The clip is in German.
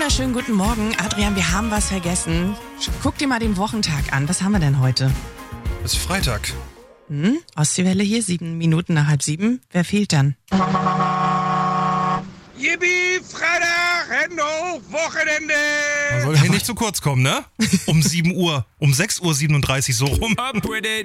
wunderschönen guten Morgen. Adrian, wir haben was vergessen. Guck dir mal den Wochentag an. Was haben wir denn heute? Es ist Freitag. Ostseewelle hier, 7 Minuten nach 6:30. Wer fehlt dann? Yippie, Freitag, Hände hoch, Wochenende! Man soll hier nicht zu kurz kommen, ne? Um 7 Uhr, um 6:37 Uhr so rum.